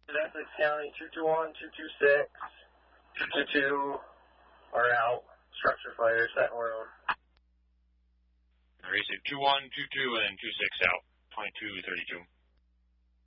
Essex County, 221, 226, 222 are out. Structure fire, Staten Road. Race at 21, 22, and 26 out. 22, 32.